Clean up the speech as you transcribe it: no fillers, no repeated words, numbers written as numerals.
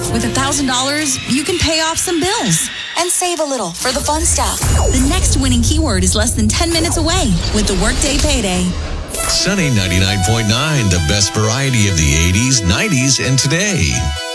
With $1,000, you can pay off some bills and save a little for the fun stuff. The next winning keyword is less than 10 minutes away with the Workday Payday. Sunny 99.9, the best variety of the 80s, 90s, and today.